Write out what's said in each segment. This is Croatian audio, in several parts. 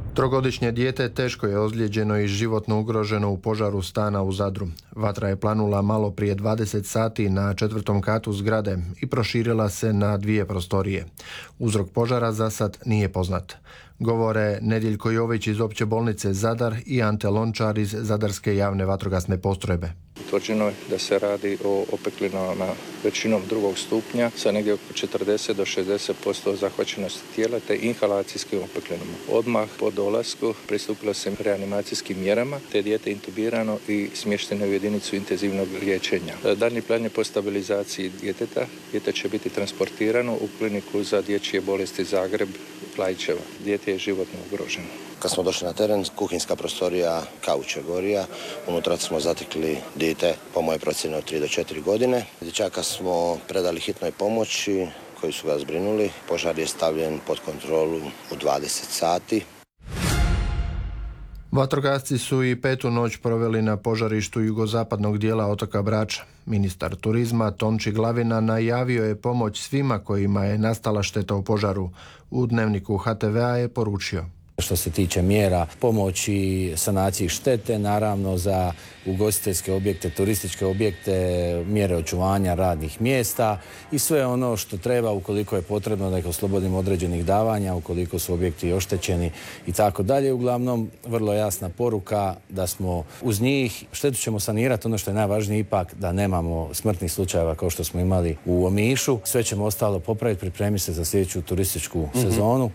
Trogodišnje dijete teško je ozlijeđeno i životno ugroženo u požaru stana u Zadru. Vatra je planula malo prije 20 sati na 4. katu zgrade i proširila se na 2 prostorije. Uzrok požara za sad nije poznat. Govore Nedjeljko Jović iz Opće bolnice Zadar i Ante Lončar iz Zadarske javne vatrogasne postrojbe. Utvrđeno je da se radi o opeklinama većinom 2. stupnja sa negdje oko 40 do 60% zahvaćenosti tijela te inhalacijskim opeklinama. Odmah po dolasku pristupilo se reanimacijskim mjerama te dijete intubirano i smješteno u jedinicu intenzivnog liječenja. Daljnji plan je po stabilizaciji djeteta. Dijete će biti transportirano u kliniku za dječje bolesti Zagreb Klaićeva. Dijete je životno ugroženo. Kad smo došli na teren, kuhinjska prostorija kauče gorija, unutra smo zatekli dijete po mojoj procjeni od 3 do 4 godine. Dječaka smo predali hitnoj pomoći koji su ga zbrinuli. Požar je stavljen pod kontrolu u 20 sati. Vatrogasci su i 5. noć proveli na požarištu jugozapadnog dijela otoka Brača. Ministar turizma Tonči Glavina najavio je pomoć svima kojima je nastala šteta u požaru. U dnevniku HTV-a je poručio: što se tiče mjera pomoći sanaciji štete, naravno za ugostiteljske objekte, turističke objekte, mjere očuvanja radnih mjesta i sve ono što treba ukoliko je potrebno da ih oslobodimo određenih davanja, ukoliko su objekti oštećeni i tako dalje. Uglavnom, vrlo jasna poruka da smo uz njih. Štetu ćemo sanirati, ono što je najvažnije ipak da nemamo smrtnih slučajeva kao što smo imali u Omišu. Sve ćemo ostalo popraviti, pripremiti se za sljedeću turističku sezonu.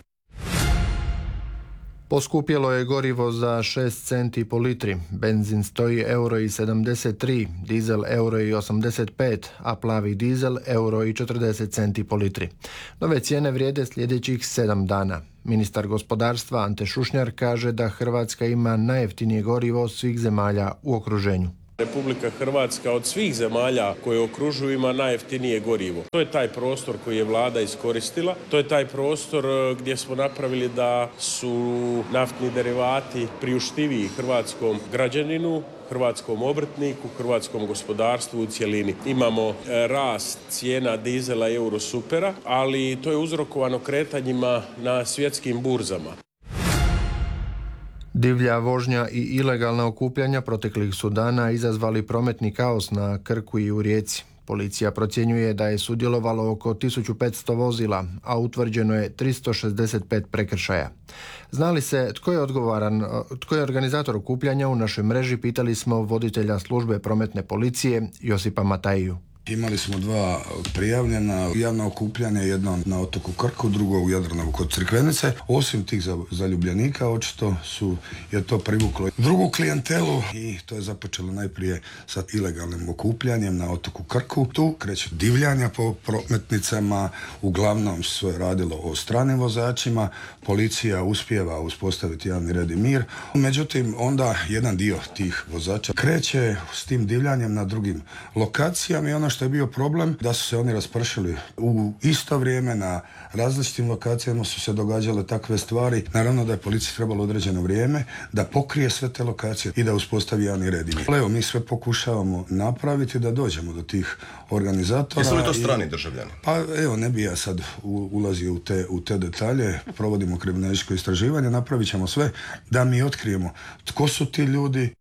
Poskupjelo je gorivo za 6 centi po litri, benzin stoji €1,73, dizel €1,85, a plavi dizel €1,40 centi po litri. Nove cijene vrijede sljedećih 7 dana. Ministar gospodarstva Ante Šušnjar kaže da Hrvatska ima najjeftinije gorivo od svih zemalja u okruženju. Republika Hrvatska od svih zemalja koje okružuju ima najjeftinije gorivo. To je taj prostor koji je vlada iskoristila. To je taj prostor gdje smo napravili da su naftni derivati priuštiviji hrvatskom građaninu, hrvatskom obrtniku, hrvatskom gospodarstvu u cjelini. Imamo rast cijena dizela i eurosupera, ali to je uzrokovano kretanjima na svjetskim burzama. Divlja vožnja i ilegalna okupljanja proteklih su dana izazvali prometni kaos na Krku i u Rijeci. Policija procjenjuje da je sudjelovalo oko 1500 vozila, a utvrđeno je 365 prekršaja. Znali se tko je organizator okupljanja u našoj mreži, pitali smo voditelja službe prometne policije Josipa Matajiju. Imali smo 2 prijavljena javna okupljanja, jedno na otoku Krku, drugo u Jadranu kod Crikvenice. Osim tih zaljubljenika, očito je to privuklo drugu klijentelu i to je započelo najprije sa ilegalnim okupljanjem na otoku Krku. Tu kreće divljanja po prometnicama, uglavnom sve je radilo o stranim vozačima, policija uspijeva uspostaviti javni red i mir. Međutim, onda jedan dio tih vozača kreće s tim divljanjem na drugim lokacijama i ono što je bio problem, da su se oni raspršili u isto vrijeme na različitim lokacijama su se događale takve stvari. Naravno da je policiji trebalo određeno vrijeme da pokrije sve te lokacije i da uspostavi javni red. Evo, mi sve pokušavamo napraviti da dođemo do tih organizatora. Jesu li to strani državljani? Pa evo, ne bi ja sad ulazio u te detalje. Provodimo kriminalističko istraživanje, napravit ćemo sve da mi otkrijemo tko su ti ljudi.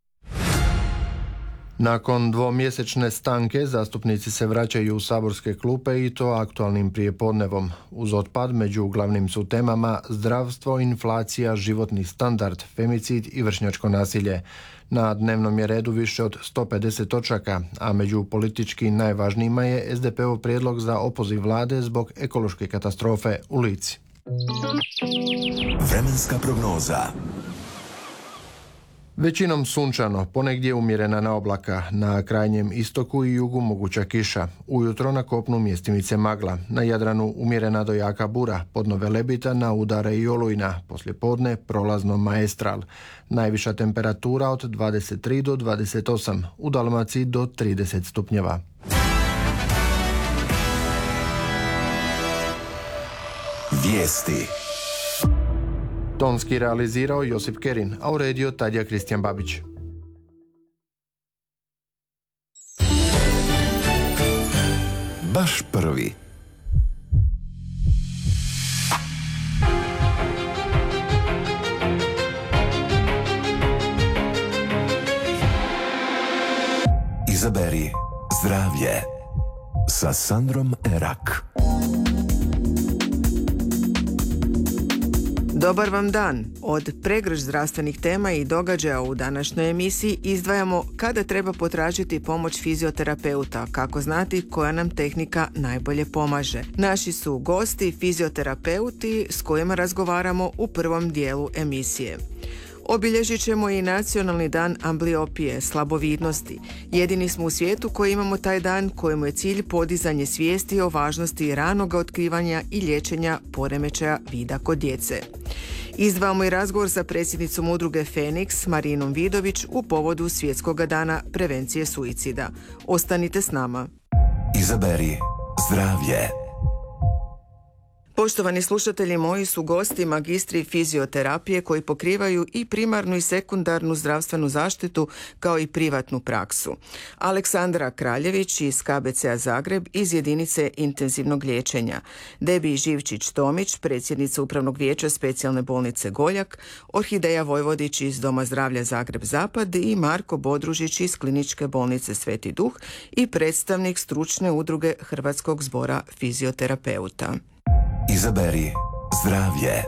Nakon 2-mjesečne stanke zastupnici se vraćaju u saborske klupe i to aktualnim prijepodnevom. Uz otpad među glavnim su temama zdravstvo, inflacija, životni standard, femicid i vršnjačko nasilje. Na dnevnom je redu više od 150 točaka, a među politički najvažnijima je SDP-ov prijedlog za opoziv vlade zbog ekološke katastrofe u Lici. Vremenska prognoza. Većinom sunčano, ponegdje umjerena na oblaka, na krajnjem istoku i jugu moguća kiša. Ujutro na kopnu mjestimice magla, na Jadranu umjerena do jaka bura, podno Velebita na udare i olujna, poslijepodne prolazno maestral. Najviša temperatura od 23 do 28, u Dalmaciji do 30 stupnjeva. Vijesti. Tonski realizirao Josip Kerin, a uredio Tadija Kristijan Babić. Baš prvi. Izaberi zdravlje sa Sandrom Erak. Dobar vam dan. Od pregršt zdravstvenih tema i događaja u današnjoj emisiji izdvajamo kada treba potražiti pomoć fizioterapeuta, kako znati koja nam tehnika najbolje pomaže. Naši su gosti fizioterapeuti s kojima razgovaramo u prvom dijelu emisije. Obilježit ćemo i Nacionalni dan ambliopije, slabovidnosti. Jedini smo u svijetu koji imamo taj dan kojemu je cilj podizanje svijesti o važnosti ranog otkrivanja i liječenja poremećaja vida kod djece. Izdvajamo i razgovor sa predsjednicom udruge Feniks, Marinom Vidović, u povodu Svjetskog dana prevencije suicida. Ostanite s nama. Izaberi zdravlje. Poštovani slušatelji, moji su gosti magistri fizioterapije koji pokrivaju i primarnu i sekundarnu zdravstvenu zaštitu kao i privatnu praksu. Aleksandra Kraljević iz KBC-a Zagreb iz jedinice intenzivnog liječenja, Debi Živčić-Tomić, predsjednica Upravnog vijeća Specijalne bolnice Goljak, Orhideja Vojvodić iz Doma zdravlja Zagreb Zapad i Marko Bodružić iz Kliničke bolnice Sveti Duh i predstavnik stručne udruge Hrvatskog zbora fizioterapeuta. Izaberi zdravlje.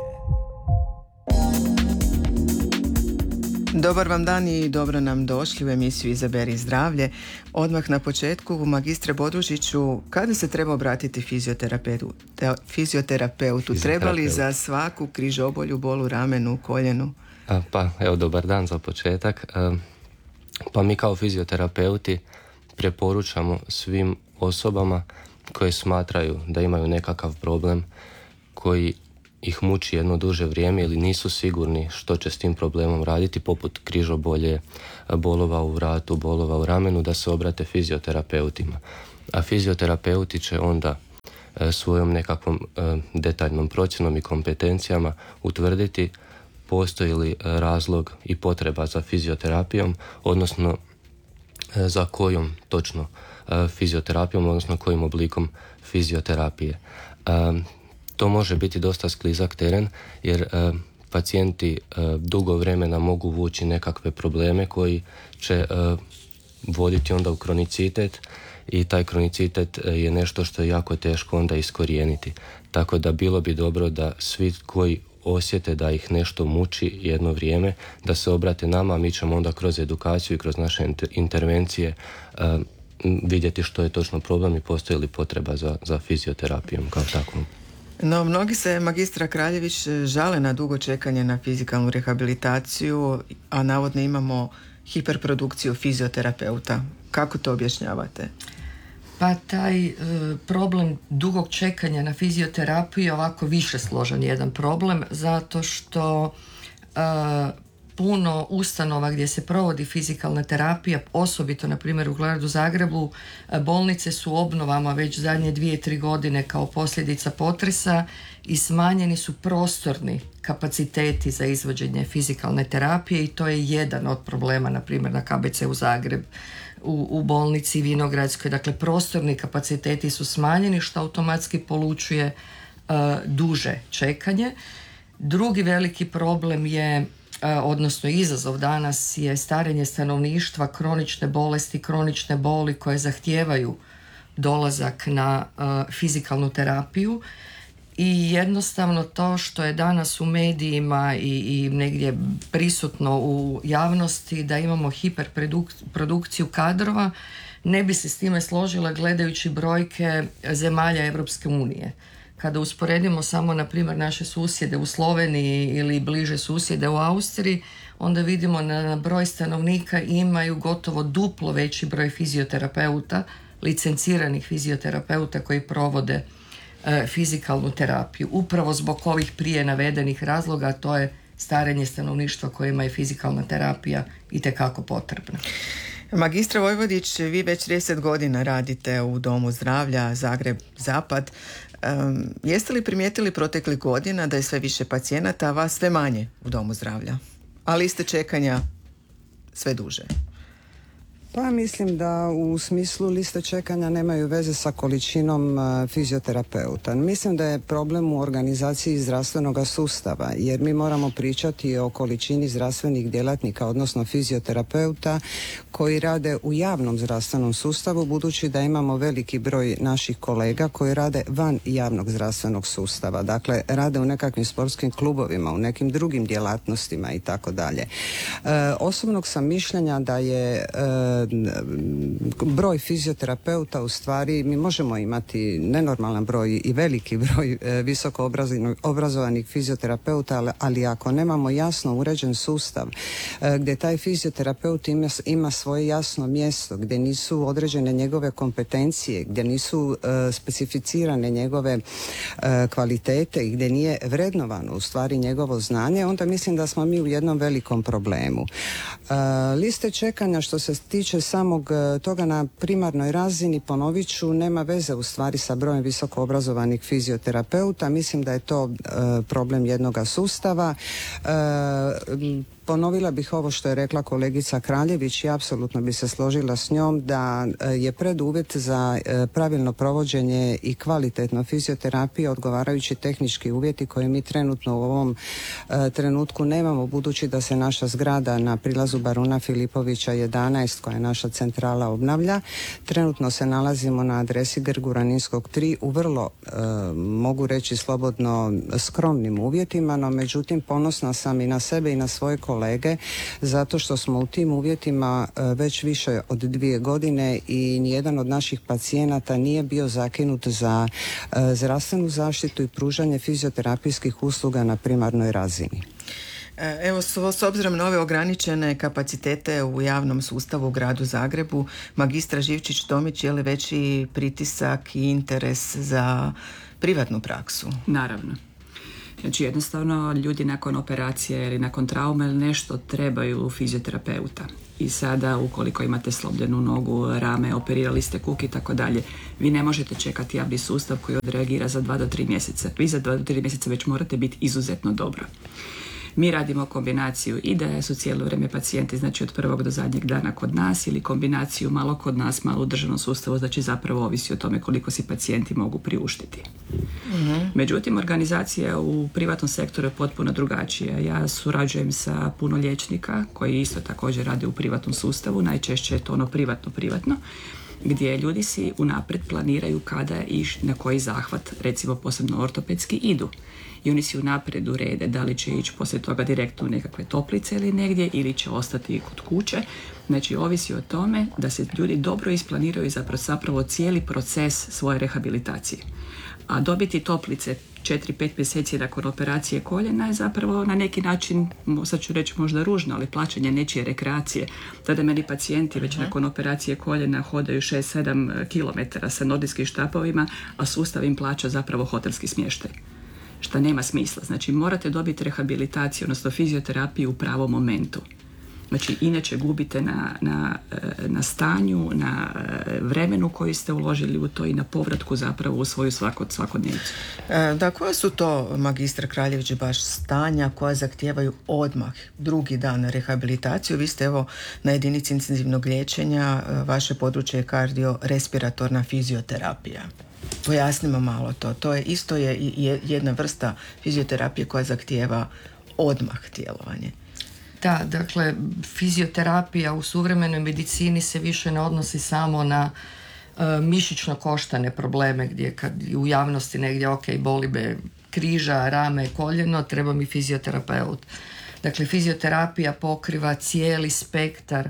Dobar vam dan i dobro nam došli u emisiju Izaberi zdravlje. Odmah na početku, magistre Bodružiću, kada se treba obratiti fizioterapeutu? Treba li za svaku križobolju, bol u ramenu, koljenu? Pa evo, dobar dan za početak. Pa mi kao fizioterapeuti preporučamo svim osobama koje smatraju da imaju nekakav problem koji ih muči jedno duže vrijeme ili nisu sigurni što će s tim problemom raditi, poput križobolje, bolova u vratu, bolova u ramenu, da se obrate fizioterapeutima. A fizioterapeuti će onda svojom nekakvom detaljnom procjenom i kompetencijama utvrditi postoji li razlog i potreba za fizioterapijom, odnosno za kojom točno fizioterapijom, odnosno kojim oblikom fizioterapije. To može biti dosta sklizak teren jer pacijenti dugo vremena mogu vući nekakve probleme koji će voditi onda u kronicitet i taj kronicitet je nešto što je jako teško onda iskorijeniti. Tako da bilo bi dobro da svi koji osjete da ih nešto muči jedno vrijeme, da se obrate nama, a mi ćemo onda kroz edukaciju i kroz naše intervencije vidjeti što je točno problem i postoji li potreba za fizioterapijom kao takvom. No, mnogi se, magistra Kraljević, žale na dugo čekanje na fizikalnu rehabilitaciju, a navodno imamo hiperprodukciju fizioterapeuta. Kako to objašnjavate? Pa taj problem dugog čekanja na fizioterapiju je ovako više složen jedan problem, zato što puno ustanova gdje se provodi fizikalna terapija, osobito na primjer u gradu Zagrebu, bolnice su u obnovama već zadnje 2-3 godine kao posljedica potresa i smanjeni su prostorni kapaciteti za izvođenje fizikalne terapije i to je jedan od problema, na primjer na KBC-u Zagreb, u bolnici Vinogradskoj. Dakle, prostorni kapaciteti su smanjeni što automatski polučuje duže čekanje. Drugi veliki problem je, odnosno izazov danas, je starenje stanovništva, kronične bolesti, kronične boli koje zahtijevaju dolazak na fizikalnu terapiju i jednostavno to što je danas u medijima i negdje prisutno u javnosti da imamo hiperprodukciju kadrova, ne bi se s time složila gledajući brojke zemalja Europske unije. Kada usporedimo samo, na primjer, naše susjede u Sloveniji ili bliže susjede u Austriji, onda vidimo na broj stanovnika imaju gotovo duplo veći broj fizioterapeuta, licenciranih fizioterapeuta koji provode fizikalnu terapiju. Upravo zbog ovih prije navedenih razloga, to je starenje stanovništva kojima je fizikalna terapija itekako potrebna. Magistra Vojvodić, vi već 30 godina radite u Domu zdravlja Zagreb Zapad. Jeste li primijetili proteklih godina da je sve više pacijenata, a vas sve manje u Domu zdravlja, a liste čekanja sve duže? Pa mislim da u smislu liste čekanja nemaju veze sa količinom fizioterapeuta. Mislim da je problem u organizaciji zdravstvenog sustava, jer mi moramo pričati o količini zdravstvenih djelatnika, odnosno fizioterapeuta koji rade u javnom zdravstvenom sustavu, budući da imamo veliki broj naših kolega koji rade van javnog zdravstvenog sustava. Dakle, rade u nekakvim sportskim klubovima, u nekim drugim djelatnostima i tako dalje. Osobnog sam mišljenja da je broj fizioterapeuta, u stvari mi možemo imati nenormalan broj i veliki broj visoko obrazovanih fizioterapeuta, ali ako nemamo jasno uređen sustav gdje taj fizioterapeut ima svoje jasno mjesto, gdje nisu određene njegove kompetencije, gdje nisu specificirane njegove kvalitete i gdje nije vrednovano u stvari njegovo znanje, onda mislim da smo mi u jednom velikom problemu. Liste čekanja što se tiče samog toga na primarnoj razini, ponovit ću, nema veze u stvari sa brojem visoko obrazovanih fizioterapeuta. Mislim da je to problem jednoga sustava. Ponovila bih ovo što je rekla kolegica Kraljević i apsolutno bi se složila s njom da je preduvjet za pravilno provođenje i kvalitetno fizioterapije odgovarajući tehnički uvjeti koje mi trenutno u ovom trenutku nemamo, budući da se naša zgrada na prilazu Baruna Filipovića 11, koja je naša centrala, obnavlja. Trenutno se nalazimo na adresi Grguraninskog 3 u vrlo, mogu reći slobodno, skromnim uvjetima, no međutim ponosna sam i na sebe i na svoje kolege, zato što smo u tim uvjetima već više od 2 godine i nijedan od naših pacijenata nije bio zakinut za zdravstvenu zaštitu i pružanje fizioterapijskih usluga na primarnoj razini. Evo, s obzirom na ove ograničene kapacitete u javnom sustavu u gradu Zagrebu, magistra Živčić-Tomić, je li veći pritisak i interes za privatnu praksu? Naravno. Znači jednostavno ljudi nakon operacije ili nakon traume ili nešto trebaju fizioterapeuta. I sada ukoliko imate slomljenu nogu, rame, operirali ste kuk i tako dalje, vi ne možete čekati javni sustav koji odreagira za 2 do 3 mjeseca. Vi za 2 do 3 mjeseca već morate biti izuzetno dobro. Mi radimo kombinaciju i da su cijelo vrijeme pacijenti, znači od prvog do zadnjeg dana kod nas, ili kombinaciju malo kod nas, malo u državnom sustavu, znači zapravo ovisi o tome koliko si pacijenti mogu priuštiti. Međutim, organizacija u privatnom sektoru je potpuno drugačija. Ja surađujem sa puno liječnika koji isto također rade u privatnom sustavu, najčešće je to ono privatno, gdje ljudi si unaprijed planiraju kada i na koji zahvat, recimo posebno ortopedski, idu. I oni si unaprijed urede da li će ići poslije toga direktno u nekakve toplice ili negdje, ili će ostati kod kuće. Znači, ovisi o tome da se ljudi dobro isplaniraju zapravo cijeli proces svoje rehabilitacije. A dobiti toplice 4-5 mjeseci nakon operacije koljena je zapravo na neki način, sad ću reći možda ružno, ali plaćanje nečije rekreacije. Tada meni pacijenti već nakon operacije koljena hodaju 6-7 km sa nordijskim štapovima, a sustav im plaća zapravo hotelski smještaj. Što nema smisla. Znači, morate dobiti rehabilitaciju, odnosno fizioterapiju u pravom momentu. Znači, inače gubite na stanju, na vremenu koji ste uložili u to i na povratku zapravo u svoju svakodnevnicu. Da, koja su to, magistra Kraljević, baš stanja koja zahtijevaju odmah drugi dan rehabilitaciju? Vi ste evo na jedinici intenzivnog liječenja, vaše područje je kardiorespiratorna fizioterapija. Pojasnimo malo to. To je isto jedna vrsta fizioterapije koja zahtijeva odmah djelovanje. Da, dakle, fizioterapija u suvremenoj medicini se više ne odnosi samo na mišićno-koštane probleme, gdje kad u javnosti negdje boli me križa, rame, koljeno, treba mi fizioterapeut. Dakle, fizioterapija pokriva cijeli spektar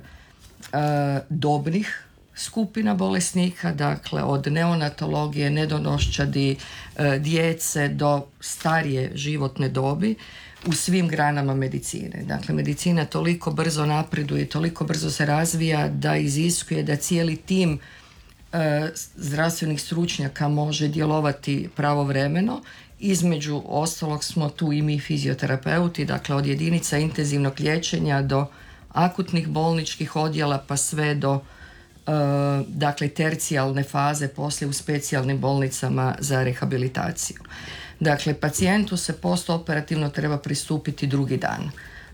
dobnih skupina bolesnika, dakle od neonatologije, nedonoščadi, djece do starije životne dobi u svim granama medicine. Dakle, medicina toliko brzo napreduje, toliko brzo se razvija da iziskuje da cijeli tim zdravstvenih stručnjaka može djelovati pravovremeno. Između ostalog smo tu i mi fizioterapeuti, dakle od jedinica intenzivnog liječenja do akutnih bolničkih odjela pa sve do dakle tercijalne faze poslije u specijalnim bolnicama za rehabilitaciju. Dakle, pacijentu se postoperativno treba pristupiti drugi dan.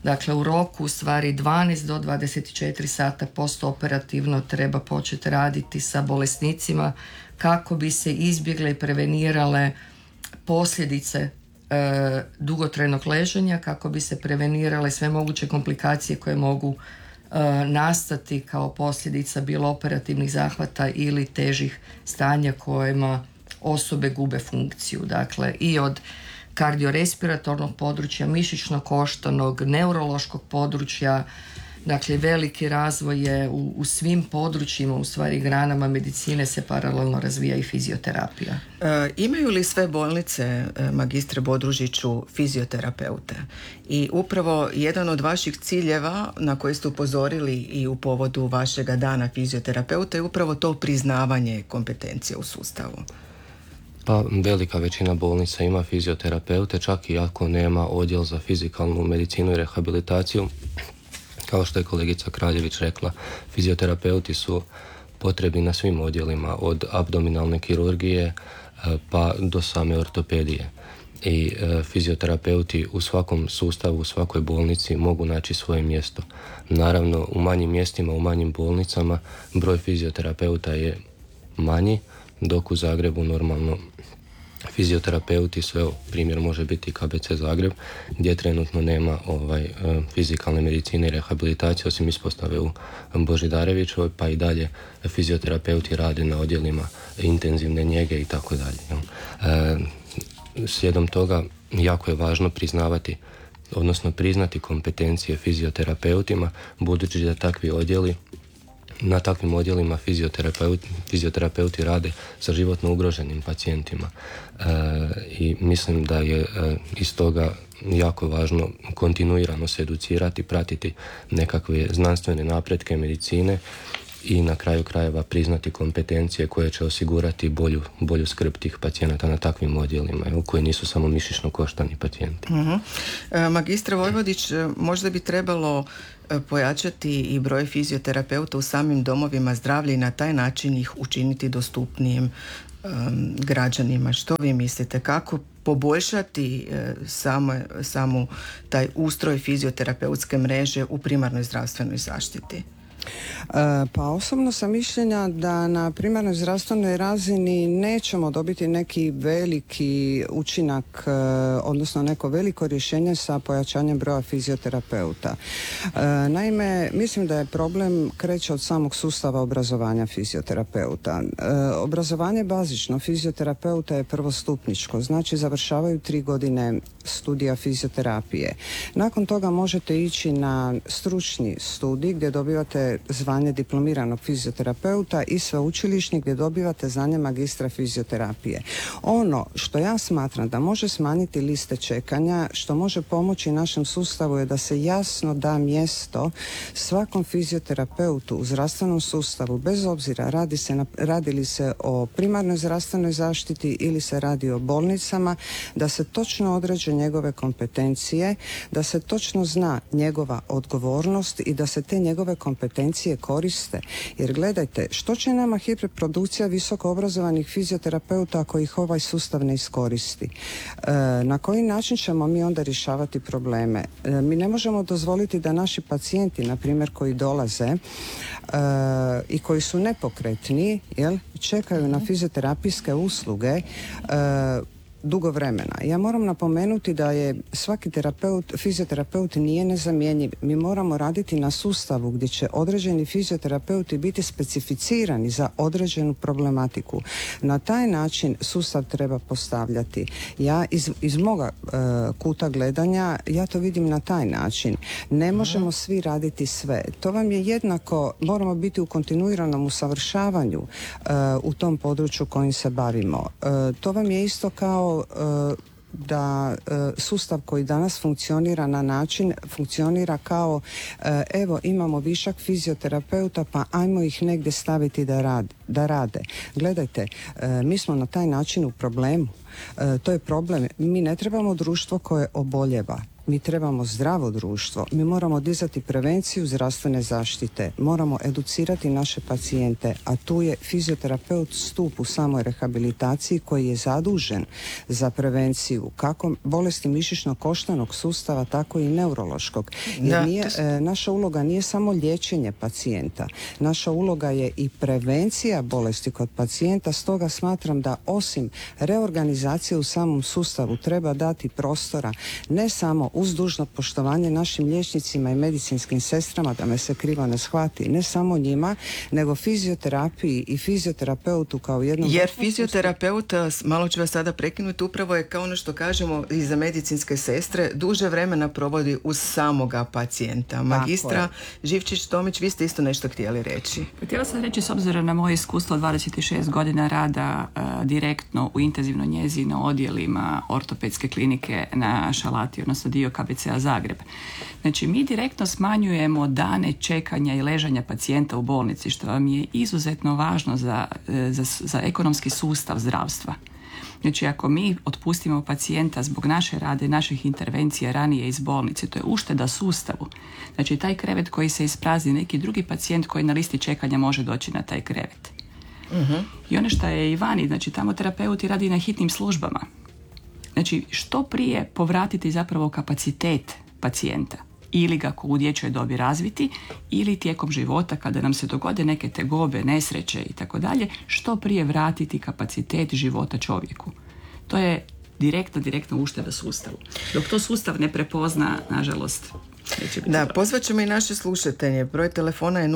Dakle, u roku u stvari 12 do 24 sata postoperativno treba početi raditi sa bolesnicima kako bi se izbjegle i prevenirale posljedice dugotrajnog ležanja, kako bi se prevenirale sve moguće komplikacije koje mogu nastati kao posljedica bilo operativnih zahvata ili težih stanja kojima osobe gube funkciju. Dakle, i od kardiorespiratornog područja, mišićno-koštanog, neurološkog područja. Dakle, veliki razvoj je u svim područjima, u stvari granama medicine se paralelno razvija i fizioterapija. Imaju li sve bolnice, magistre Bodružiću, fizioterapeute? I upravo jedan od vaših ciljeva na koji ste upozorili i u povodu vašega dana fizioterapeuta je upravo to priznavanje kompetencije u sustavu. Pa velika većina bolnica ima fizioterapeute, čak i ako nema odjel za fizikalnu medicinu i rehabilitaciju. Kao što je kolegica Kraljević rekla, fizioterapeuti su potrebni na svim odjelima, od abdominalne kirurgije pa do same ortopedije. I fizioterapeuti u svakom sustavu, u svakoj bolnici mogu naći svoje mjesto. Naravno, u manjim mjestima, u manjim bolnicama broj fizioterapeuta je manji, dok u Zagrebu normalno fizioterapeuti, sve primjer može biti KBC Zagreb, gdje trenutno nema fizikalne medicine i rehabilitacije, osim ispostave u Božidarevićevoj, pa i dalje fizioterapeuti rade na odjelima intenzivne njege i tako dalje. Slijedom toga jako je važno priznati kompetencije fizioterapeutima, budući da takvi odjeli, na takvim odjelima fizioterapeuti rade sa životno ugroženim pacijentima i mislim da je iz toga jako važno kontinuirano se educirati, pratiti nekakve znanstvene napretke medicine i na kraju krajeva priznati kompetencije koje će osigurati bolju skrb tih pacijenata na takvim odjelima, koji nisu samo mišićno-koštani pacijenti. Magistra Vojvodić, možda bi trebalo pojačati i broj fizioterapeuta u samim domovima zdravlja i na taj način ih učiniti dostupnijim građanima. Što vi mislite? Kako poboljšati samu taj ustroj fizioterapeutske mreže u primarnoj zdravstvenoj zaštiti? Pa osobno sam mišljenja da na primarnoj zdravstvenoj razini nećemo dobiti neki veliki učinak, odnosno neko veliko rješenje sa pojačanjem broja fizioterapeuta. Naime, mislim da je problem kreće od samog sustava obrazovanja fizioterapeuta. Obrazovanje bazično fizioterapeuta je prvostupničko, znači završavaju 3 godine studija fizioterapije. Nakon toga možete ići na stručni studij gdje dobivate zvanje diplomiranog fizioterapeuta i sveučilišni gdje dobivate zvanje magistra fizioterapije. Ono što ja smatram da može smanjiti liste čekanja, što može pomoći našem sustavu je da se jasno da mjesto svakom fizioterapeutu u zdravstvenom sustavu, bez obzira radi li se o primarnoj zdravstvenoj zaštiti ili se radi o bolnicama, da se točno određe njegove kompetencije, da se točno zna njegova odgovornost i da se te njegove kompetencije koriste. Jer gledajte, što će nama hiperprodukcija visoko obrazovanih fizioterapeuta ako ih ovaj sustav ne iskoristi? Na koji način ćemo mi onda rješavati probleme? Mi ne možemo dozvoliti da naši pacijenti, na primjer, koji dolaze i koji su nepokretni, čekaju na fizioterapijske usluge dugo vremena. Ja moram napomenuti da je svaki fizioterapeut nije nezamjenjiv. Mi moramo raditi na sustavu gdje će određeni fizioterapeuti biti specificirani za određenu problematiku. Na taj način sustav treba postavljati. Ja iz moga kuta gledanja, ja to vidim na taj način. Ne možemo svi raditi sve. To vam je jednako, moramo biti u kontinuiranom usavršavanju u tom području kojim se bavimo. To vam je isto kao da sustav koji danas funkcionira na način, funkcionira kao evo imamo višak fizioterapeuta pa ajmo ih negdje staviti da rade. Gledajte, mi smo na taj način u problemu. To je problem. Mi ne trebamo društvo koje oboljeva. mi trebamo zdravo društvo, mi moramo dizati prevenciju zdravstvene zaštite, moramo educirati naše pacijente, a tu je fizioterapeut stup u samoj rehabilitaciji koji je zadužen za prevenciju kako bolesti mišićno-koštanog sustava, tako i neurološkog. Jer naša uloga nije samo liječenje pacijenta, naša uloga je i prevencija bolesti kod pacijenta, stoga smatram da osim reorganizacije u samom sustavu treba dati prostora ne samo uz dužno poštovanje našim liječnicima i medicinskim sestrama, da me se krivo ne shvati, ne samo njima, nego fizioterapiji i fizioterapeutu kao jednom... Jer fizioterapeut, malo ću vas sada prekinuti, upravo je kao ono što kažemo i za medicinske sestre, duže vremena provodi uz samoga pacijenta. Magistra Živčić-Tomić, vi ste isto nešto htjeli reći. Htjela sam reći, s obzirom na moje iskustvo 26 godina rada direktno u intenzivnoj njezi na odjelima ortopedske klinike na Šalati, odnosno dio KBC-a Zagreb. Znači, mi direktno smanjujemo dane čekanja i ležanja pacijenta u bolnici, što vam je izuzetno važno za ekonomski sustav zdravstva. Znači, ako mi otpustimo pacijenta zbog naše rade, naših intervencija ranije iz bolnice, to je ušteda sustavu. Znači, taj krevet koji se isprazni, neki drugi pacijent koji na listi čekanja može doći na taj krevet. I ono što je i vani, znači, tamo terapeuti radi na hitnim službama. Znači, što prije povratiti zapravo kapacitet pacijenta ili ga u dječjoj dobi razviti ili tijekom života kada nam se dogode neke tegobe, nesreće i tako dalje, što prije vratiti kapacitet života čovjeku. To je direktno ušteda sustavu. Dok to sustav ne prepozna, nažalost, neće biti dobro. Pozvat ćemo i naše slušatelje. Broj telefona je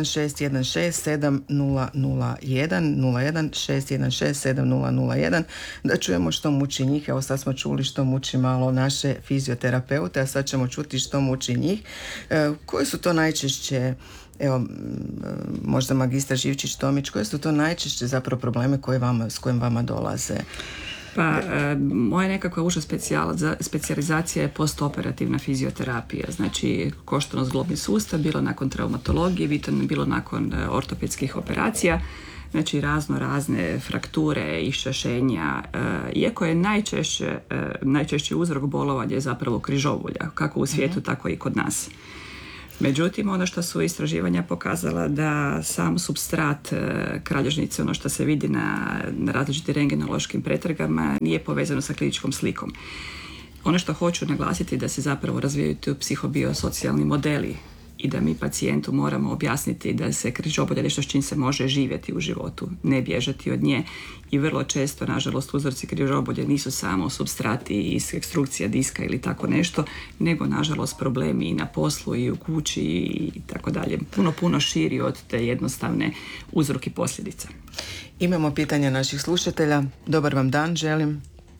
016167001, da čujemo što muči njih. Evo sad smo čuli što muči malo naše fizioterapeute, a sad ćemo čuti što muči njih. Koje su to najčešće, evo, možda magistar Živčić-Tomić, koje su to najčešće zapravo probleme s kojim vama dolaze? Pa, moja nekakva uža specijalizacija je postoperativna fizioterapija, znači koštano-zglobni sustav, bilo nakon traumatologije, bilo nakon ortopedskih operacija, znači razne frakture, iščašenja, iako je najčešći uzrok bolovanja je zapravo križobulja, kako u svijetu, tako i kod nas. Međutim, ono što su istraživanja pokazala da sam supstrat kralježnice, ono što se vidi na različitim rentgenološkim pretragama, nije povezano sa kliničkom slikom. Ono što hoću naglasiti je da se zapravo razvijaju tu psihobiosocijalni modeli i da mi pacijentu moramo objasniti da se križobolja nešto s čim se može živjeti u životu, ne bježati od nje. I vrlo često, nažalost, uzroci križobolje nisu samo supstrati i ekstrukcija diska ili tako nešto, nego, nažalost, problemi i na poslu i u kući i tako dalje. Puno širi od te jednostavne uzroki posljedica. Imamo pitanja naših slušatelja. Dobar vam dan, želim.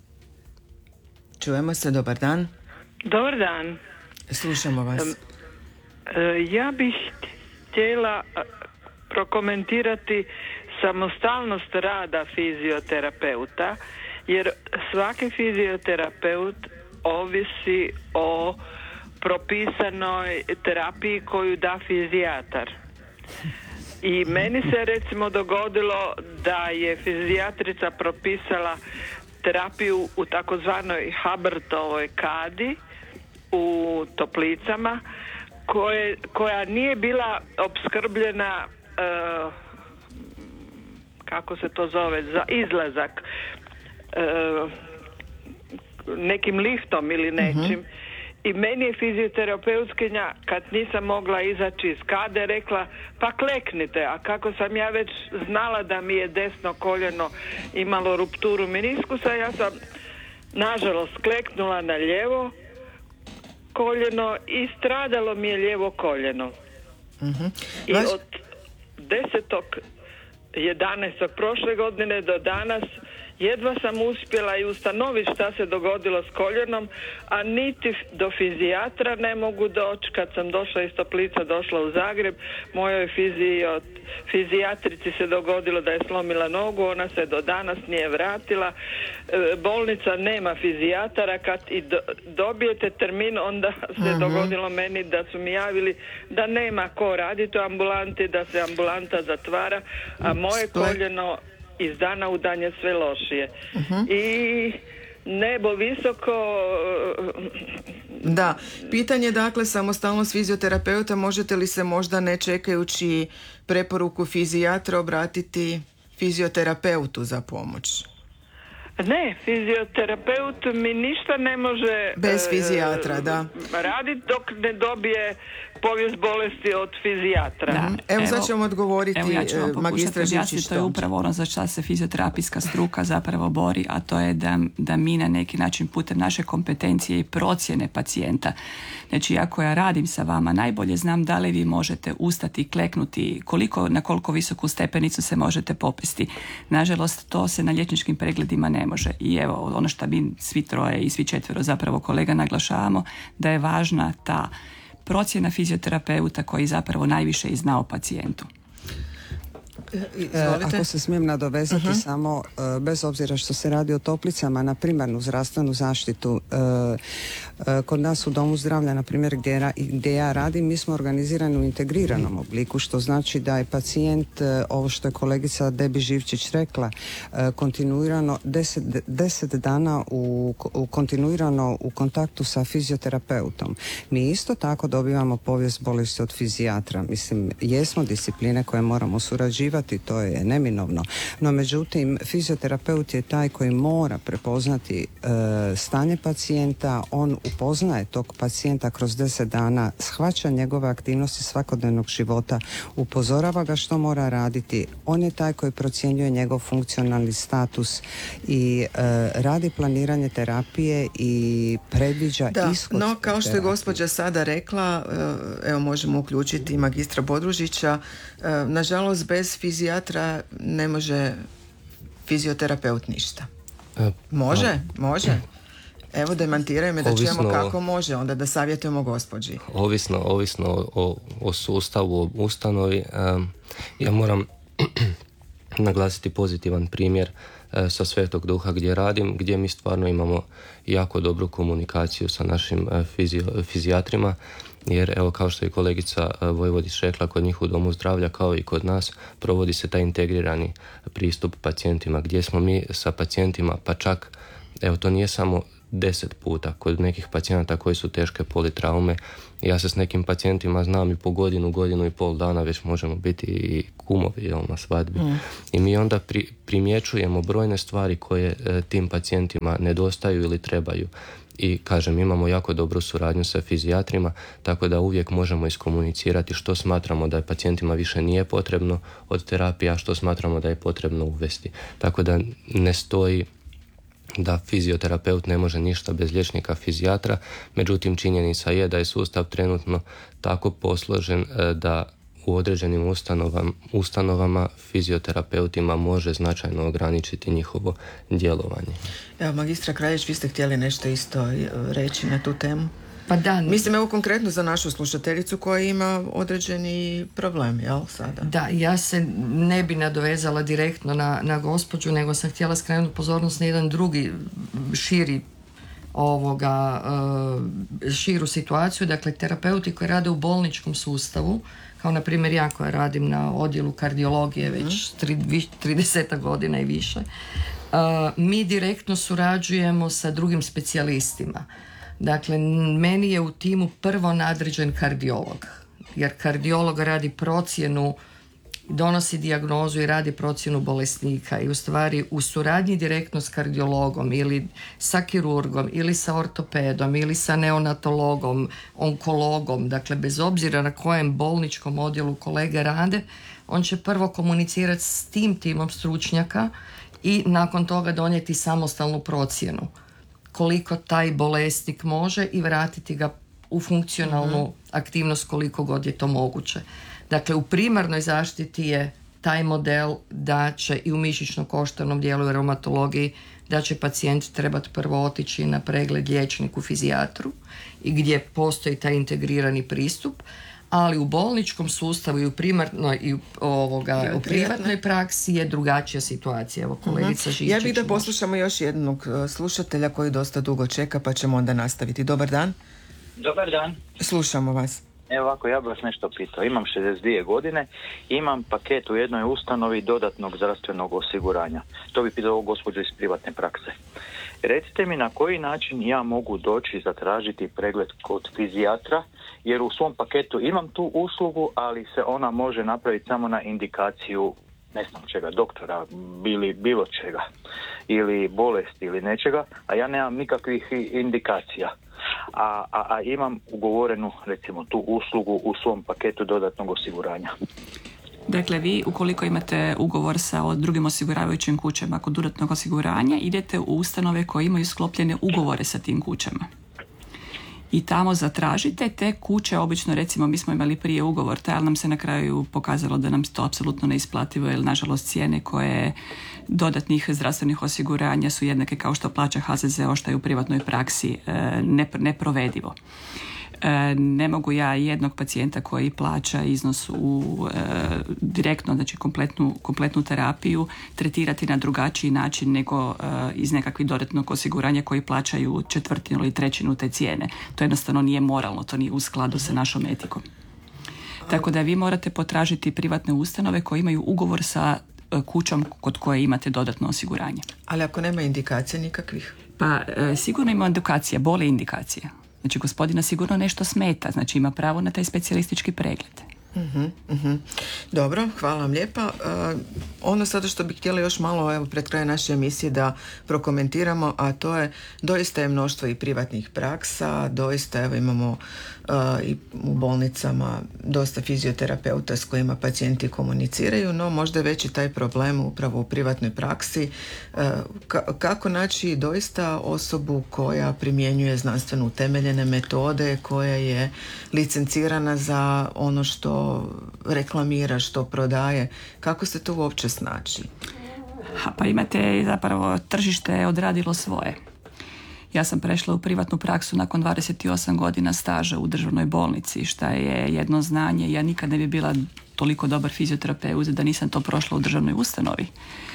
Čujemo se, dobar dan. Dobar dan. Slušamo vas. Ja bih htjela prokomentirati samostalnost rada fizioterapeuta, jer svaki fizioterapeut ovisi o propisanoj terapiji koju da fizijatar. I meni se recimo dogodilo da je fizijatrica propisala terapiju u takozvanoj Habertovoj kadi u toplicama, koja nije bila opskrbljena kako se to zove, za izlazak nekim liftom ili nečim. I meni je fizioterapeutkinja, kad nisam mogla izaći iz kade, rekla, pa kleknite. A kako sam ja već znala da mi je desno koljeno imalo rupturu meniskusa, ja sam nažalost kleknula na lijevo koljeno i stradalo mi je lijevo koljeno. I od 10.11. prošle godine do danas jedva sam uspjela i ustanoviti šta se dogodilo s koljenom, a niti do fizijatra ne mogu doći. Kad sam došla iz Toplica, došla u Zagreb, mojoj fizijatrici se dogodilo da je slomila nogu, ona se do danas nije vratila. Bolnica nema fizijatara, kad i dobijete termin, onda se dogodilo meni da su mi javili da nema ko raditi u ambulanti, da se ambulanta zatvara, a moje koljeno iz dana u dan je sve lošije. I nebo visoko. Da, pitanje dakle samostalnost fizioterapeuta, možete li se možda ne čekajući preporuku fizijatra obratiti fizioterapeutu za pomoć? Ne, fizioterapeut mi ništa ne može bez fizijatra, da, raditi dok ne dobije povijest bolesti od fizijatra. Da. Evo sad ćemo odgovoriti ja ću vam pokušati objasniti, to je upravo ono za što se fizioterapijska struka zapravo bori, a to je da mi na neki način putem naše kompetencije i procjene pacijenta. Znači, ako ja radim sa vama, najbolje znam da li vi možete ustati, kleknuti, na koliko visoku stepenicu se možete popesti. Nažalost, to se na liječničkim pregledima ne može. I evo, ono što mi svi troje i svi četvero zapravo kolega naglašavamo, da je važna ta procjena fizioterapeuta koji zapravo najviše i zna o pacijentu. Ako se smijem nadovezati samo, bez obzira što se radi o toplicama na primarnu zdravstvenu zaštitu, kod nas u Domu zdravlja, na primjer gdje ja radim, mi smo organizirani u integriranom obliku, što znači da je pacijent, ovo što je kolegica Debi Živčić rekla, kontinuirano 10 dana kontinuirano u kontaktu sa fizioterapeutom. Mi isto tako dobivamo povijest bolesti od fizijatra. Mislim, jesmo discipline koje moramo surađivati, to je neminovno. No međutim, fizioterapeut je taj koji mora prepoznati stanje pacijenta, on upoznaje tog pacijenta kroz 10 dana, shvaća njegove aktivnosti svakodnevnog života, upozorava ga što mora raditi, on je taj koji procjenjuje njegov funkcionalni status i radi planiranje terapije i predviđa ishod. No, kao što je gospođa sada rekla, evo možemo uključiti magistra Bodružića, nažalost bez fizijatra ne može fizioterapeut ništa. Može? Evo, demantiraj me da čujemo kako može, onda da savjetujemo gospođi. Ovisno o sustavu, o ustanovi. Ja moram naglasiti pozitivan primjer sa Svetog Duha gdje radim, gdje mi stvarno imamo jako dobru komunikaciju sa našim fizijatrima, jer evo, kao što je kolegica Vojvodić rekla, kod njih u Domu zdravlja kao i kod nas provodi se taj integrirani pristup pacijentima, gdje smo mi sa pacijentima, pa čak evo, to nije samo 10 puta kod nekih pacijenata koji su teške politraume. Ja se s nekim pacijentima znam i po godinu i pol dana već možemo biti i kumovi na svadbi. I mi onda primjećujemo brojne stvari koje tim pacijentima nedostaju ili trebaju. I kažem, imamo jako dobru suradnju sa fizijatrima, tako da uvijek možemo iskomunicirati što smatramo da je pacijentima više nije potrebno od terapije, a što smatramo da je potrebno uvesti. Tako da ne stoji da fizioterapeut ne može ništa bez liječnika fizijatra, međutim činjenica je da je sustav trenutno tako posložen da u određenim ustanovama fizioterapeutima može značajno ograničiti njihovo djelovanje. Evo, magistra Kraljić, vi ste htjeli nešto isto reći na tu temu? Pa da. Mislim, evo konkretno za našu slušateljicu koja ima određeni problem, jel, sada? Da, ja se ne bi nadovezala direktno na gospođu, nego sam htjela skrenuti pozornost na jedan drugi širu situaciju. Dakle, terapeuti koji rade u bolničkom sustavu, kao na primjer ja koja radim na odjelu kardiologije već 30 godina i više, mi direktno surađujemo sa drugim specijalistima. Dakle, meni je u timu prvo nadređen kardiolog, jer kardiolog radi procjenu, donosi dijagnozu i radi procjenu bolesnika i u stvari u suradnji direktno s kardiologom ili sa kirurgom ili sa ortopedom ili sa neonatologom, onkologom, dakle bez obzira na kojem bolničkom odjelu kolege rade, on će prvo komunicirati s tim timom stručnjaka i nakon toga donijeti samostalnu procjenu koliko taj bolesnik može i vratiti ga u funkcionalnu aktivnost koliko god je to moguće. Dakle, u primarnoj zaštiti je taj model da će i u mišićno-koštarnom dijelu i reumatologiji da će pacijent trebati prvo otići na pregled liječniku fizijatru i gdje postoji taj integrirani pristup, ali u bolničkom sustavu i u primarnoj i u privatnoj praksi je drugačija situacija. Evo, kolegica Živčić. Ja bih da poslušamo još jednog slušatelja koji dosta dugo čeka, pa ćemo onda nastaviti. Dobar dan. Dobar dan. Slušamo vas. Evo ovako, ja bih vas nešto pitao. Imam 62 godine, imam paket u jednoj ustanovi dodatnog zdravstvenog osiguranja. To bi pitao gospođu iz privatne prakse. Recite mi na koji način ja mogu doći zatražiti pregled kod fizijatra, jer u svom paketu imam tu uslugu, ali se ona može napraviti samo na indikaciju ne znam čega, doktora, bilo čega, ili bolesti ili nečega, a ja nemam nikakvih indikacija. A imam ugovorenu, recimo, tu uslugu u svom paketu dodatnog osiguranja. Dakle, vi ukoliko imate ugovor sa drugim osiguravajućim kućama kod dodatnog osiguranja, idete u ustanove koje imaju sklopljene ugovore sa tim kućama. I tamo zatražite te kuće, obično recimo mi smo imali prije ugovor, ali nam se na kraju pokazalo da nam to apsolutno neisplativo, jer nažalost cijene koje dodatnih zdravstvenih osiguranja su jednake kao što plaća HZZO, što je u privatnoj praksi neprovedivo. Ne mogu ja jednog pacijenta koji plaća iznos direktno, znači kompletnu terapiju, tretirati na drugačiji način nego iz nekakvih dodatnog osiguranja koji plaćaju četvrtinu ili trećinu te cijene. To jednostavno nije moralno, to nije u skladu sa našom etikom. Tako da vi morate potražiti privatne ustanove koje imaju ugovor sa kućom kod koje imate dodatno osiguranje. Ali ako nema indikacija nikakvih? Pa sigurno ima indikacija, boli indikacija. Znači, gospodina sigurno nešto smeta, znači ima pravo na taj specijalistički pregled. Dobro, hvala vam lijepa. Ono sada što bih htjela još malo, evo, pred kraj naše emisije da prokomentiramo, a to je, doista je mnoštvo i privatnih praksa, doista, evo, imamo i u bolnicama dosta fizioterapeuta s kojima pacijenti komuniciraju, no možda je veći taj problem upravo u privatnoj praksi. Kako naći doista osobu koja primjenjuje znanstveno utemeljene metode, koja je licencirana za ono što reklamira, što prodaje, kako se to uopće snaći? Pa imate zapravo, tržište odradilo svoje. Ja sam prešla u privatnu praksu nakon 28 godina staža u državnoj bolnici, šta je jedno znanje. Ja nikad ne bi bila toliko dobar fizioterapeut da nisam to prošla u državnoj ustanovi.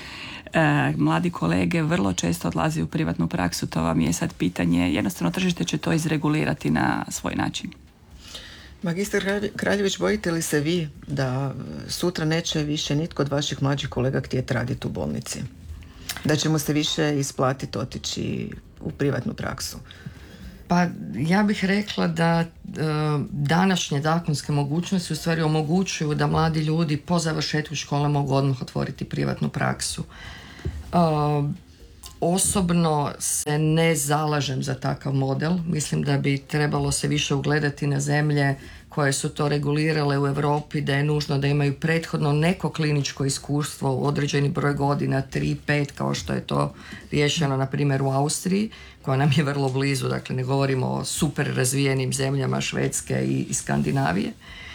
Mladi kolege vrlo često odlaze u privatnu praksu, to vam je sad pitanje, jednostavno tržište će to izregulirati na svoj način. Magistar Kraljević, bojite li se vi da sutra neće više nitko od vaših mlađih kolega htjeti raditi u bolnici? Da će mu se više isplatiti otići u privatnu praksu? Pa ja bih rekla da današnje zakonske mogućnosti u stvari omogućuju da mladi ljudi po završetku škole mogu odmah otvoriti privatnu praksu. Osobno se ne zalažem za takav model. Mislim da bi trebalo se više ugledati na zemlje koje su to regulirale u Europi, da je nužno da imaju prethodno neko kliničko iskustvo u određeni broj godina, 3-5, kao što je to riješeno na primjer u Austriji, koja nam je vrlo blizu, dakle ne govorimo o super razvijenim zemljama Švedske i Skandinavije.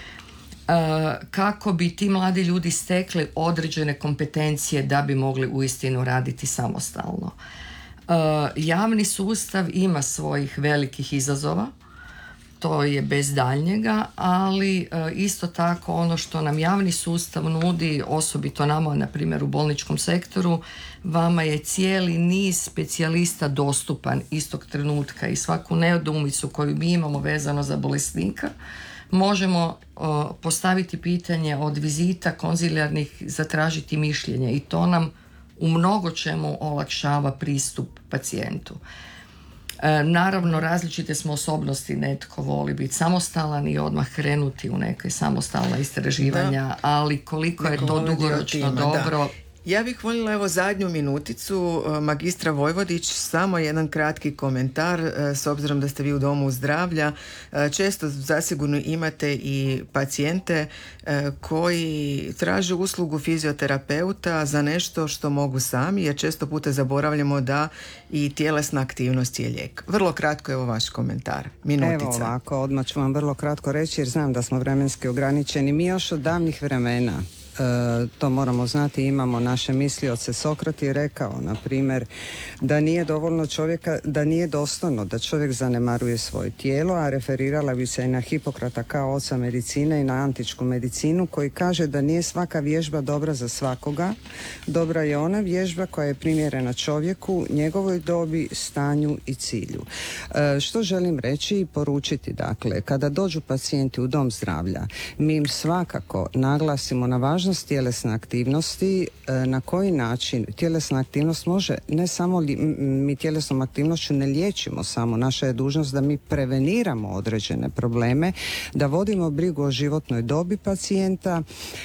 Kako bi ti mladi ljudi stekli određene kompetencije da bi mogli uistinu raditi samostalno. Javni sustav ima svojih velikih izazova, to je bez daljnjega, ali isto tako ono što nam javni sustav nudi, osobito nama na primjer u bolničkom sektoru, vama je cijeli niz specijalista dostupan istog trenutka i svaku nedoumicu koju mi imamo vezano za bolesnika možemo postaviti pitanje od vizita konzilijarnih, zatražiti mišljenje i to nam u mnogo čemu olakšava pristup pacijentu. Naravno, različite smo osobnosti, netko voli biti samostalan i odmah krenuti u neke samostalna istraživanja, ali koliko je to dugoročno dobro... Da. Ja bih voljela evo zadnju minuticu, magistra Vojvodić, samo jedan kratki komentar, s obzirom da ste vi u domu zdravlja. Često zasigurno imate i pacijente koji traže uslugu fizioterapeuta za nešto što mogu sami, jer često puta zaboravljamo da i tjelesna aktivnost je lijek. Vrlo kratko, evo vaš komentar, minutica. Evo ovako, odmah ću vam vrlo kratko reći jer znam da smo vremenski ograničeni. Mi još od davnih vremena to moramo znati, imamo naše mislioce. Sokrat je rekao, na primjer, da nije dovoljno čovjeka, da nije dostojno da čovjek zanemaruje svoje tijelo, a referirala bi se i na Hipokrata kao oca medicine i na antičku medicinu, koji kaže da nije svaka vježba dobra za svakoga. Dobra je ona vježba koja je primjerena čovjeku, njegovoj dobi, stanju i cilju. Što želim reći i poručiti, dakle, kada dođu pacijenti u dom zdravlja, mi im svakako naglasimo na važnost tjelesne aktivnosti, na koji način tjelesna aktivnost može, ne samo mi tjelesnom aktivnošću ne liječimo samo, naša je dužnost da mi preveniramo određene probleme, da vodimo brigu o životnoj dobi pacijenta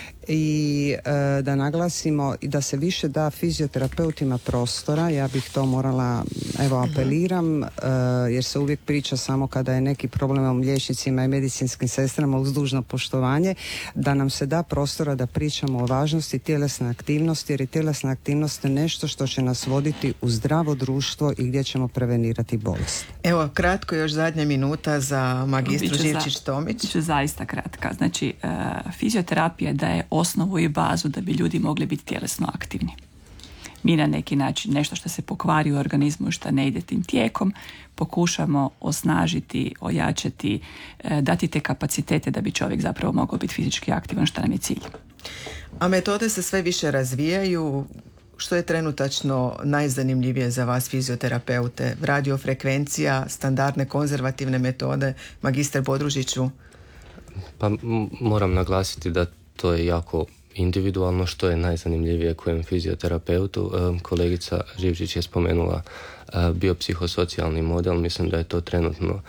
i da naglasimo i da se više da fizioterapeutima prostora. Ja bih to morala, apeliram, jer se uvijek priča samo kada je neki problem o liječnicima i medicinskim sestrama, uz dužno poštovanje, da nam se da prostora da pričamo o važnosti tjelesne aktivnosti, jer je tjelesna aktivnost nešto što će nas voditi u zdravo društvo i gdje ćemo prevenirati bolest. Evo, kratko još zadnja minuta za magistru Živčić-Tomić. Biću zaista kratka. Znači, fizioterapija daje osnovu i bazu da bi ljudi mogli biti tjelesno aktivni. Mi na neki način nešto što se pokvari u organizmu i što ne ide tim tijekom pokušamo osnažiti, ojačati, dati te kapacitete da bi čovjek zapravo mogao biti fizički aktivan, što nam je cilj. A metode se sve više razvijaju. Što je trenutačno najzanimljivije za vas fizioterapeute? Radiofrekvencija, standardne konzervativne metode, magistar Bodružiću? Pa moram naglasiti da to je jako individualno što je najzanimljivije kojem fizioterapeutu. Kolegica Živčić je spomenula biopsihosocijalni model. Mislim da je to trenutno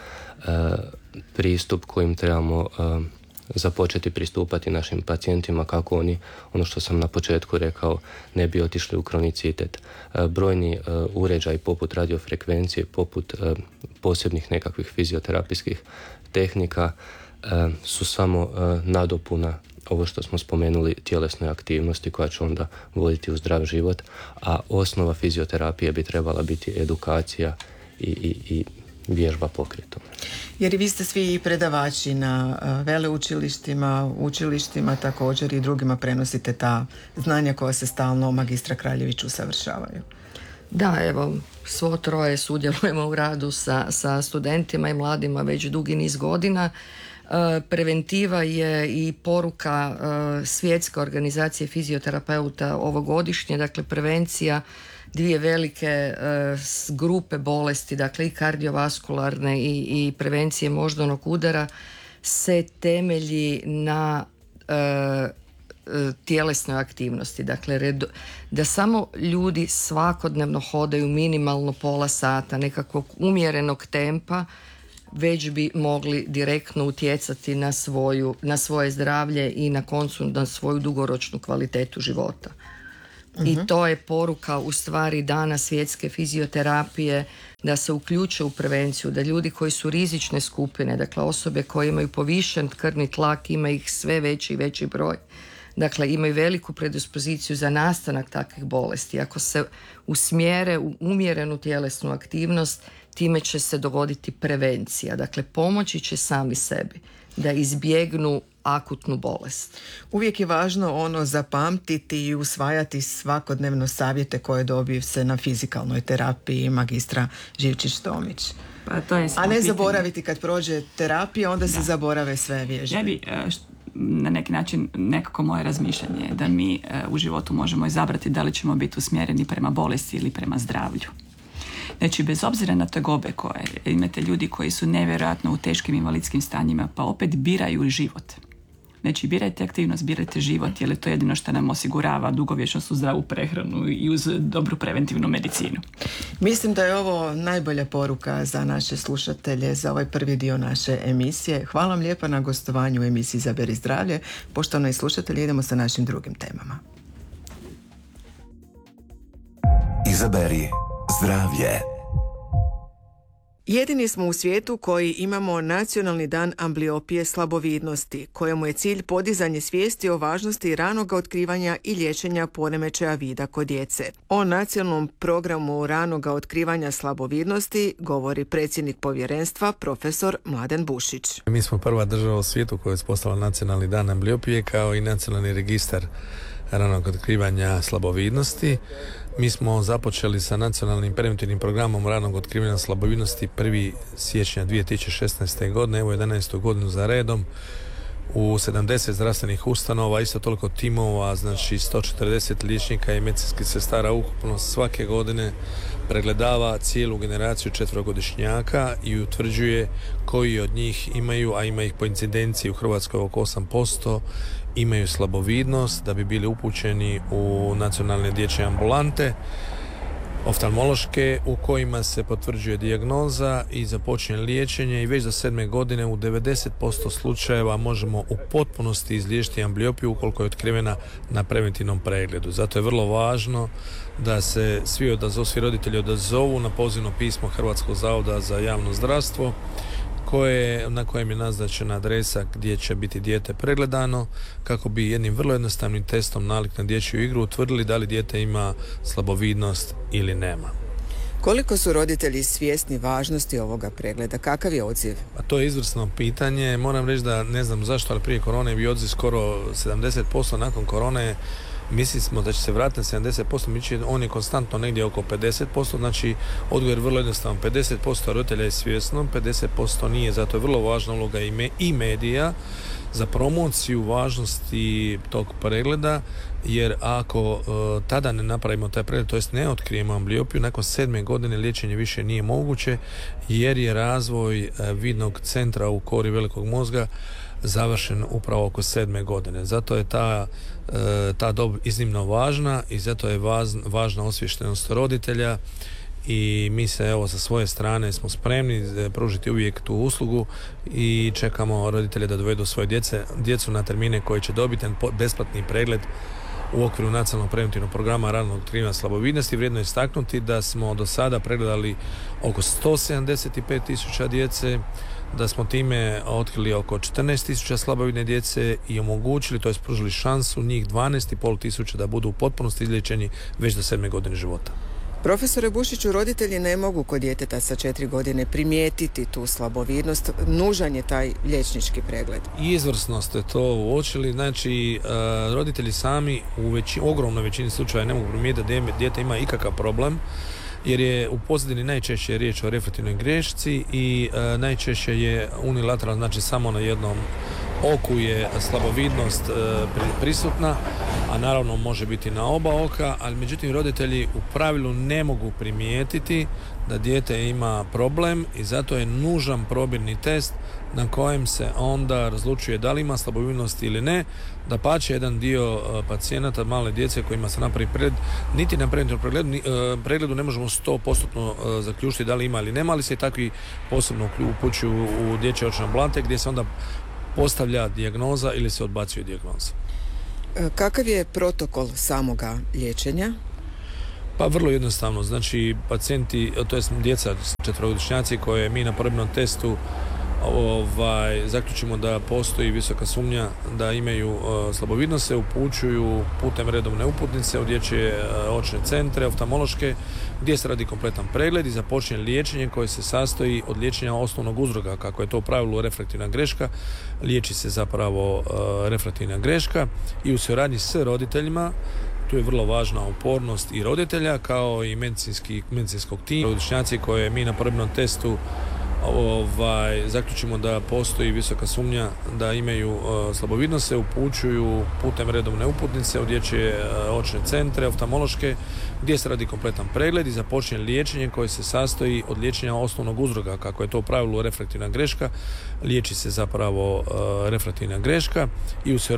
pristup kojim trebamo započeti pristupati našim pacijentima kako oni, ono što sam na početku rekao, ne bi otišli u kronicitet. Brojni uređaji poput radiofrekvencije, poput posebnih nekakvih fizioterapijskih tehnika su samo nadopuna ovo što smo spomenuli, tjelesnoj aktivnosti koja će onda voditi u zdrav život, a osnova fizioterapije bi trebala biti edukacija i vježba pokretom. Jer i vi ste svi predavači na veleučilištima, učilištima, također i drugima prenosite ta znanja koja se stalno magistra Kraljević usavršavaju. Da, evo, svo troje sudjelujemo u radu sa studentima i mladima već dugi niz godina. Preventiva je i poruka Svjetske organizacije fizioterapeuta ovogodišnje, dakle prevencija dvije velike grupe bolesti, dakle i kardiovaskularne i prevencije moždanog udara se temelji na tjelesnoj aktivnosti. Dakle, da samo ljudi svakodnevno hodaju minimalno pola sata nekakvog umjerenog tempa, već bi mogli direktno utjecati na svoje zdravlje i na koncu na svoju dugoročnu kvalitetu života. I to je poruka u stvari dana svjetske fizioterapije, da se uključe u prevenciju, da ljudi koji su rizične skupine, dakle osobe koje imaju povišen krvni tlak, ima ih sve veći i veći broj, dakle imaju veliku predispoziciju za nastanak takvih bolesti. Ako se usmjere u umjerenu tjelesnu aktivnost, time će se dogoditi prevencija. Dakle, pomoći će sami sebi da izbjegnu akutnu bolest. Uvijek je važno zapamtiti i usvajati svakodnevno savjete koje dobiju se na fizikalnoj terapiji magistra Živčić-Tomić. Pa to je a ne zaboraviti kad prođe terapija, onda se zaborave sve vježbe. Ja bi na neki način, nekako moje razmišljanje je da mi u životu možemo izabrati da li ćemo biti usmjereni prema bolesti ili prema zdravlju. Znači, bez obzira na tegobe koje imate ljudi koji su nevjerojatno u teškim invalidskim stanjima, pa opet biraju život. Znači, birajte aktivnost, birajte život, jer je to jedino što nam osigurava dugovječnost, uz zdravu prehranu i uz dobru preventivnu medicinu. Mislim da je ovo najbolja poruka za naše slušatelje za ovaj prvi dio naše emisije. Hvala vam lijepa na gostovanju u emisiji Izaberi zdravlje. Poštovani slušatelji, idemo sa našim drugim temama. Izaberi zdravlje. Jedini smo u svijetu koji imamo Nacionalni dan ambliopije slabovidnosti, kojemu je cilj podizanje svijesti o važnosti ranog otkrivanja i liječenja poremećaja vida kod djece. O nacionalnom programu ranog otkrivanja slabovidnosti govori predsjednik povjerenstva profesor Mladen Bušić. Mi smo prva država u svijetu koja je uspostavila Nacionalni dan ambliopije kao i nacionalni registar ranog otkrivanja slabovidnosti. Mi smo započeli sa nacionalnim preventivnim programom ranog otkrivanja slabovidnosti 1. siječnja 2016. godine, evo 11. godinu za redom, u 70 zdravstvenih ustanova, isto toliko timova, znači 140 liječnika i medicinskih sestara ukupno svake godine pregledava cijelu generaciju 4-godišnjaka i utvrđuje koji od njih imaju, a ima ih po incidenciji u Hrvatskoj oko 8%, imaju slabovidnost, da bi bili upućeni u nacionalne dječje ambulante oftalmološke u kojima se potvrđuje dijagnoza i započinje liječenje i već za 7. godine u 90% slučajeva možemo u potpunosti izliječiti ambliopiju ukoliko je otkrivena na preventivnom pregledu. Zato je vrlo važno da se svi roditelji odazovu na pozivno pismo Hrvatskog zavoda za javno zdravstvo na kojem je naznačena adresa gdje će biti dijete pregledano, kako bi jednim vrlo jednostavnim testom nalik na dječju igru utvrdili da li dijete ima slabovidnost ili nema. Koliko su roditelji svjesni važnosti ovoga pregleda? Kakav je odziv? A to je izvrsno pitanje. Moram reći da ne znam zašto, ali prije korone je bio odziv skoro 70%, nakon korone mislili smo da će se vratiti na 70%, on je konstantno negdje oko 50%, znači odgovor je vrlo jednostavan. 50% roditelja je svjesno, 50% nije, zato je vrlo važna uloga i medija za promociju važnosti tog pregleda, jer ako tada ne napravimo taj pregled, to jest ne otkrijemo ambliopiju, nakon 7. godine liječenje više nije moguće, jer je razvoj vidnog centra u kori velikog mozga završen upravo oko 7. godine. Zato je ta dob iznimno važna i zato je važna osviještenost roditelja i mi se evo sa svoje strane smo spremni pružiti uvijek tu uslugu i čekamo roditelje da dovedu svoje djecu na termine koji će dobiti besplatni pregled u okviru nacionalnog preventivnog programa ranog otkrivanja slabovidnosti. Vrijedno je istaknuti da smo do sada pregledali oko 175.000 djece, da smo time otkrili oko 14.000 slabovidne djece i omogućili, to jest pružili šansu njih 12.500 da budu u potpunosti izliječeni već do 7. godine života. Profesore Bušiću, roditelji ne mogu kod djeteta sa 4 godine primijetiti tu slabovidnost. Nužan je taj liječnički pregled. Izvrsno ste to uočili. Znači, roditelji sami u ogromnoj većini slučaja ne mogu primijetiti da dijete ima ikakav problem, jer je u pozadini najčešće riječ o refraktivnoj grešci i najčešće je unilateralno, znači samo na jednom oku je slabovidnost prisutna, a naravno može biti na oba oka, ali međutim roditelji u pravilu ne mogu primijetiti da dijete ima problem i zato je nužan probirni test na kojem se onda razlučuje da li ima slabovidnost ili ne. Dapače, jedan dio pacijenata, male djece kojima se napravi pregled, niti na preventivnom pregledu ne možemo 100% zaključiti da li ima ili nema, ali se i takvi posebno upućuju u dječje očne ambulante gdje se onda postavlja dijagnoza ili se odbacuje dijagnoza. Kakav je protokol samoga liječenja? Pa vrlo jednostavno, znači pacijenti, to jest djeca 4-godišnjaci koje mi na probnom testu zaključimo da postoji visoka sumnja da imaju slabovidnost, se upućuju putem redovne uputnice u dječje očne centre, oftalmološke, gdje se radi kompletan pregled i započne liječenje koje se sastoji od liječenja osnovnog uzroka, kako je to u pravilu refraktivna greška, liječi se zapravo refraktivna greška i u suradnji s roditeljima. Tu je vrlo važna upornost i roditelja kao i medicinskog tima. Godišnjaci koje mi na probnom testu zaključimo da postoji visoka sumnja da imaju slabovidnost, se upućuju putem redovne uputnice u dječje očne centre, oftalmološke, gdje se radi kompletan pregled i započne liječenje koje se sastoji od liječenja osnovnog uzroka, kako je to u pravilu refraktivna greška, liječi se zapravo refraktivna greška i u